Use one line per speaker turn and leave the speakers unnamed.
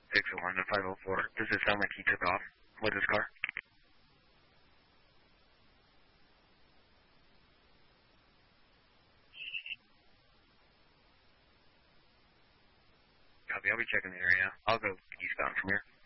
601 to 504. Does it sound like he took off with his car? Copy. I'll be checking the area. I'll go eastbound from here.